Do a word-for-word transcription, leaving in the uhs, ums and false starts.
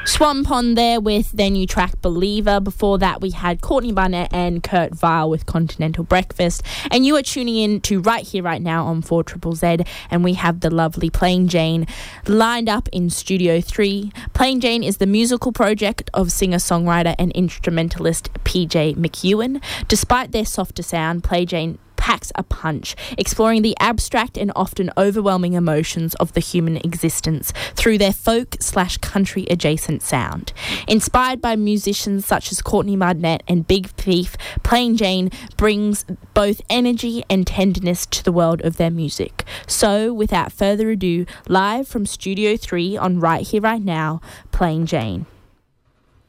Swan Pond there with their new track Believer. Before that, we had Courtney Barnett and Kurt Vile with Continental Breakfast. And you are tuning in to Right Here, Right Now on four Z Z Z. And we have the lovely Plain Jane lined up in Studio three. Plain Jane is the musical project of singer-songwriter and instrumentalist P J McEwen. Despite their softer sound, Plain Jane packs a punch, exploring the abstract and often overwhelming emotions of the human existence through their folk slash country adjacent sound. Inspired by musicians such as Courtney Barnett and Big Thief, Plain Jane brings both energy and tenderness to the world of their music. So, without further ado, live from Studio three on Right Here, Right Now, Plain Jane.